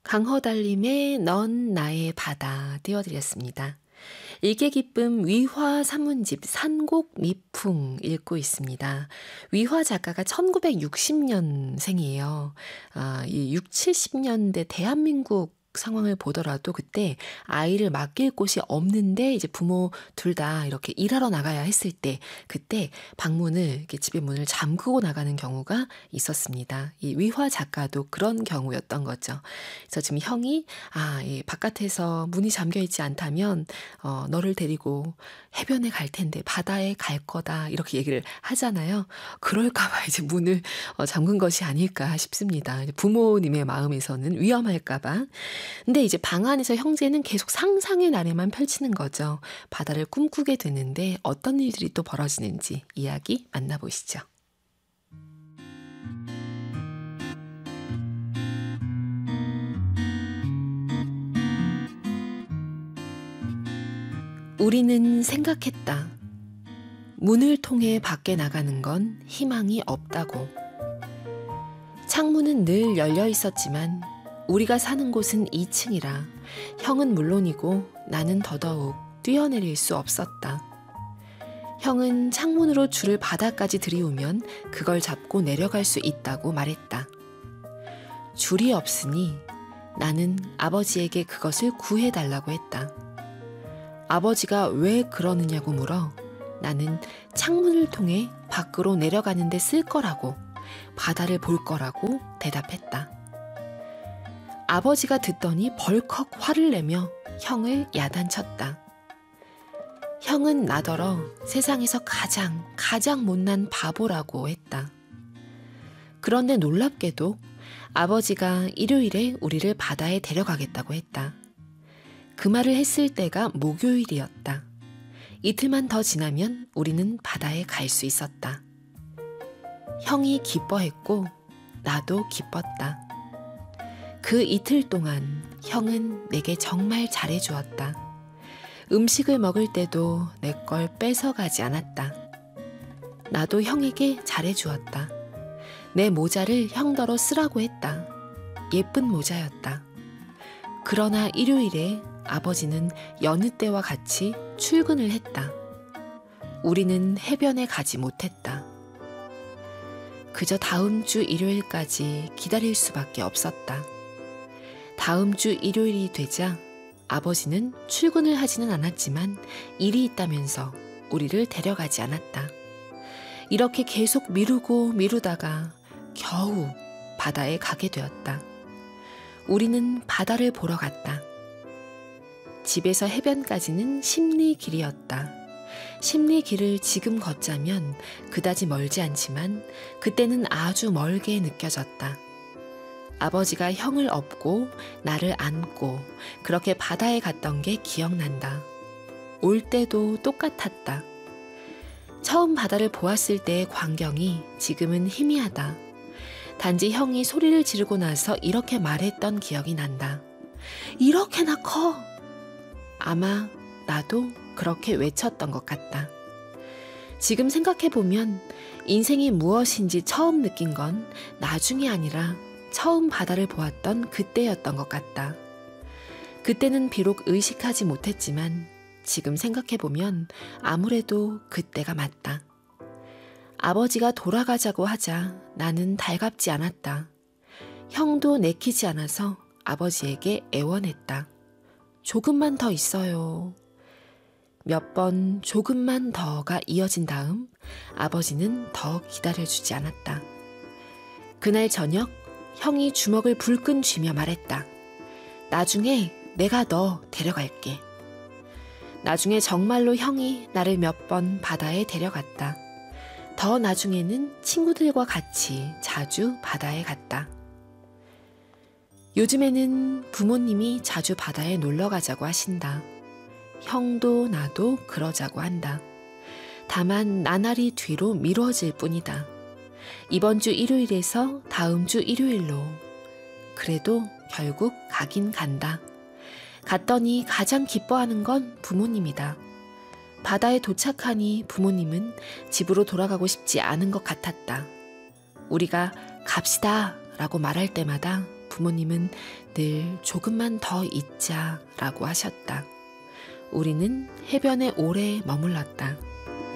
강허달림의 넌 나의 바다 띄워드렸습니다. 일개 기쁨 위화 산문집 산곡 미풍 읽고 있습니다. 위화 작가가 1960년생이에요. 이 6, 70년대 대한민국 상황을 보더라도 그때 아이를 맡길 곳이 없는데 이제 부모 둘 다 이렇게 일하러 나가야 했을 때 그때 방문을 이렇게 집의 문을 잠그고 나가는 경우가 있었습니다. 이 위화 작가도 그런 경우였던 거죠. 그래서 지금 형이 이 바깥에서 문이 잠겨 있지 않다면 너를 데리고 해변에 갈 텐데 바다에 갈 거다 이렇게 얘기를 하잖아요. 그럴까봐 이제 문을 잠근 것이 아닐까 싶습니다. 부모님의 마음에서는 위험할까봐. 근데 이제 방 안에서 형제는 계속 상상의 나래만 펼치는 거죠. 바다를 꿈꾸게 되는데 어떤 일들이 또 벌어지는지 이야기 만나보시죠. 우리는 생각했다. 문을 통해 밖에 나가는 건 희망이 없다고. 창문은 늘 열려 있었지만 우리가 사는 곳은 2층이라 형은 물론이고 나는 더더욱 뛰어내릴 수 없었다. 형은 창문으로 줄을 바닥까지 들이우면 그걸 잡고 내려갈 수 있다고 말했다. 줄이 없으니 나는 아버지에게 그것을 구해달라고 했다. 아버지가 왜 그러느냐고 물어 나는 창문을 통해 밖으로 내려가는데 쓸 거라고, 바다를 볼 거라고 대답했다. 아버지가 듣더니 벌컥 화를 내며 형을 야단쳤다. 형은 나더러 세상에서 가장 못난 바보라고 했다. 그런데 놀랍게도 아버지가 일요일에 우리를 바다에 데려가겠다고 했다. 그 말을 했을 때가 목요일이었다. 이틀만 더 지나면 우리는 바다에 갈 수 있었다. 형이 기뻐했고 나도 기뻤다. 그 이틀 동안 형은 내게 정말 잘해주었다. 음식을 먹을 때도 내 걸 뺏어가지 않았다. 나도 형에게 잘해주었다. 내 모자를 형더러 쓰라고 했다. 예쁜 모자였다. 그러나 일요일에 아버지는 여느 때와 같이 출근을 했다. 우리는 해변에 가지 못했다. 그저 다음 주 일요일까지 기다릴 수밖에 없었다. 다음 주 일요일이 되자 아버지는 출근을 하지는 않았지만 일이 있다면서 우리를 데려가지 않았다. 이렇게 계속 미루다가 겨우 바다에 가게 되었다. 우리는 바다를 보러 갔다. 집에서 해변까지는 십리길이었다. 십리길을 지금 걷자면 그다지 멀지 않지만 그때는 아주 멀게 느껴졌다. 아버지가 형을 업고 나를 안고 그렇게 바다에 갔던 게 기억난다. 올 때도 똑같았다. 처음 바다를 보았을 때의 광경이 지금은 희미하다. 단지 형이 소리를 지르고 나서 이렇게 말했던 기억이 난다. 이렇게나 커! 아마 나도 그렇게 외쳤던 것 같다. 지금 생각해보면 인생이 무엇인지 처음 느낀 건 나중이 아니라 처음 바다를 보았던 그때였던 것 같다. 그때는 비록 의식하지 못했지만 지금 생각해보면 아무래도 그때가 맞다. 아버지가 돌아가자고 하자 나는 달갑지 않았다. 형도 내키지 않아서 아버지에게 애원했다. 조금만 더 있어요. 몇 번 조금만 더가 이어진 다음 아버지는 더 기다려주지 않았다. 그날 저녁 형이 주먹을 불끈 쥐며 말했다. 나중에 내가 너 데려갈게. 나중에 정말로 형이 나를 몇 번 바다에 데려갔다. 더 나중에는 친구들과 같이 자주 바다에 갔다. 요즘에는 부모님이 자주 바다에 놀러 가자고 하신다. 형도 나도 그러자고 한다. 다만 나날이 뒤로 미뤄질 뿐이다. 이번 주 일요일에서 다음 주 일요일로. 그래도 결국 가긴 간다. 갔더니 가장 기뻐하는 건 부모님이다. 바다에 도착하니 부모님은 집으로 돌아가고 싶지 않은 것 같았다. 우리가 갑시다 라고 말할 때마다 부모님은 늘 조금만 더 있자라고 하셨다. 우리는 해변에 오래 머물렀다.